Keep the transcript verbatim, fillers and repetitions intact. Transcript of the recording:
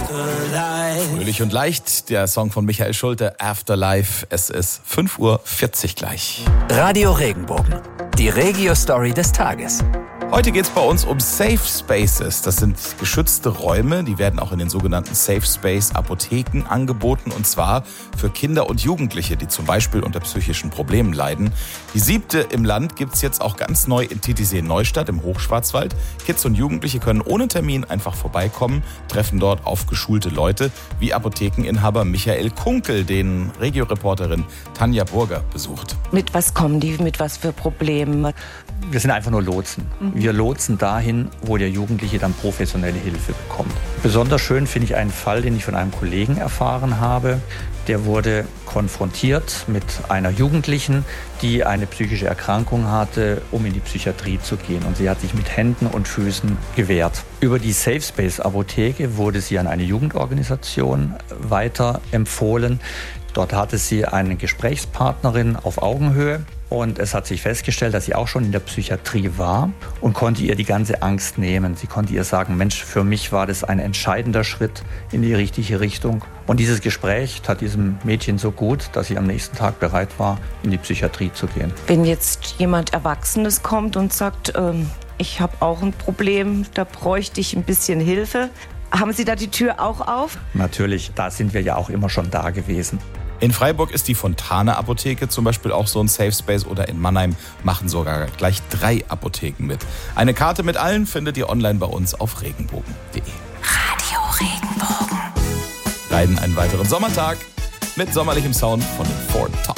Fröhlich und leicht, der Song von Michael Schulte, Afterlife. Es ist fünf Uhr vierzig gleich. Radio Regenbogen, die Regio-Story des Tages. Heute geht es bei uns um Safe Spaces. Das sind geschützte Räume, die werden auch in den sogenannten Safe Space Apotheken angeboten. Und zwar für Kinder und Jugendliche, die zum Beispiel unter psychischen Problemen leiden. Die siebte im Land gibt es jetzt auch ganz neu in Titisee-Neustadt im Hochschwarzwald. Kids und Jugendliche können ohne Termin einfach vorbeikommen, treffen dort auf geschulte Leute, wie Apothekeninhaber Michael Kunkel, den Regio-Reporterin Tanja Burger besucht. Mit was kommen die, mit was für Problemen? Wir sind einfach nur Lotsen. Wir lotsen dahin, wo der Jugendliche dann professionelle Hilfe bekommt. Besonders schön finde ich einen Fall, den ich von einem Kollegen erfahren habe. Der wurde konfrontiert mit einer Jugendlichen, die eine psychische Erkrankung hatte, um in die Psychiatrie zu gehen. Und sie hat sich mit Händen und Füßen gewehrt. Über die Safe Space Apotheke wurde sie an eine Jugendorganisation weiterempfohlen. Dort hatte sie eine Gesprächspartnerin auf Augenhöhe. Und es hat sich festgestellt, dass sie auch schon in der Psychiatrie war und konnte ihr die ganze Angst nehmen. Sie konnte ihr sagen, Mensch, für mich war das ein entscheidender Schritt in die richtige Richtung. Und dieses Gespräch tat diesem Mädchen so gut, dass sie am nächsten Tag bereit war, in die Psychiatrie zu gehen. Wenn jetzt jemand Erwachsenes kommt und sagt, ähm, ich habe auch ein Problem, da bräuchte ich ein bisschen Hilfe, haben Sie da die Tür auch auf? Natürlich, da sind wir ja auch immer schon da gewesen. In Freiburg ist die Fontane Apotheke zum Beispiel auch so ein Safe Space oder in Mannheim machen sogar gleich drei Apotheken mit. Eine Karte mit allen findet ihr online bei uns auf regenbogen punkt de. Radio Regenbogen. Leiden einen weiteren Sommertag mit sommerlichem Sound von den Ford Tops.